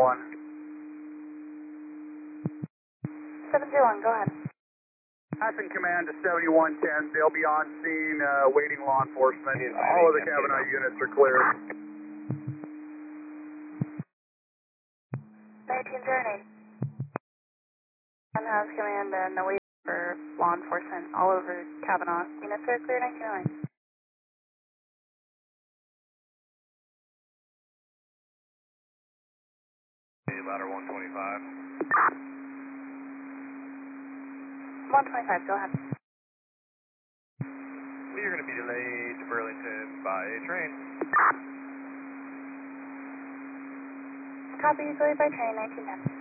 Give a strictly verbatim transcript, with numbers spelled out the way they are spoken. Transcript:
one. seven zero one, go ahead. Passing command to seventy-one ten. They'll be on scene, uh, waiting law enforcement. All of the Kavanaugh units are clear. nineteen zero eight. And has command and no wait for law enforcement all over Kavanaugh. Units are clear, nineteen zero nine. Ladder one twenty-five. one twenty-five, go ahead. We are going to be delayed to Burlington by a train. Copy, delayed by train, nineteen ten.